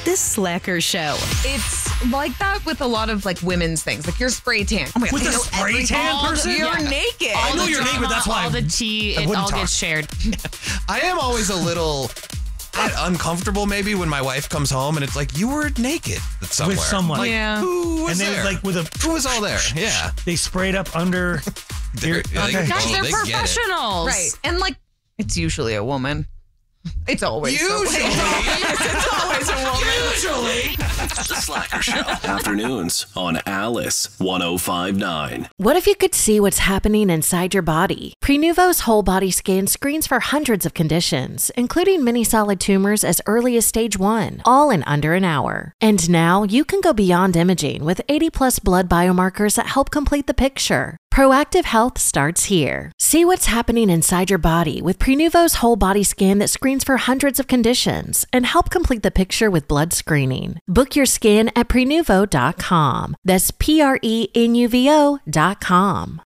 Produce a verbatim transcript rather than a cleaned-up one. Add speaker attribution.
Speaker 1: The Slacker Show.
Speaker 2: It's like that with a lot of like women's things, like your spray tan. Oh my God,
Speaker 3: With
Speaker 2: I
Speaker 3: a
Speaker 2: know
Speaker 3: spray
Speaker 2: every-
Speaker 3: tan
Speaker 2: all-
Speaker 3: person?
Speaker 2: You're
Speaker 3: Yeah.
Speaker 2: naked.
Speaker 3: I know you're
Speaker 4: drama,
Speaker 3: naked, that's why
Speaker 4: all
Speaker 3: I-
Speaker 4: the tea,
Speaker 3: I
Speaker 4: it
Speaker 3: wouldn't
Speaker 4: all
Speaker 3: talk.
Speaker 4: gets shared.
Speaker 5: I am always a little uh, uncomfortable maybe when my wife comes home and it's like, you were naked somewhere.
Speaker 3: With someone.
Speaker 5: Like,
Speaker 2: Yeah.
Speaker 5: who was
Speaker 3: And they
Speaker 5: there?
Speaker 3: like with a
Speaker 5: who was all there? Yeah.
Speaker 3: they sprayed up under.
Speaker 5: They're-
Speaker 3: Yeah,
Speaker 5: they-
Speaker 3: okay.
Speaker 4: Guys,
Speaker 5: oh,
Speaker 4: they're
Speaker 5: they get it.
Speaker 4: professionals.
Speaker 2: Right. And like, it's usually a woman. It's always a woman.
Speaker 5: Usually.
Speaker 2: It's always a woman.
Speaker 5: Usually.
Speaker 6: The Slacker Show. Afternoons on Alice one oh five point nine.
Speaker 7: What if you could see what's happening inside your body? Prenuvo's whole body scan screens for hundreds of conditions, including many solid tumors as early as stage one, all in under an hour. And now you can go beyond imaging with eighty plus blood biomarkers that help complete the picture. Proactive health starts here. See what's happening inside your body with Prenuvo's whole body scan that screens for hundreds of conditions and help complete the picture with blood screening. Book your scan at prenuvo dot com. That's P R E N U V O dot com.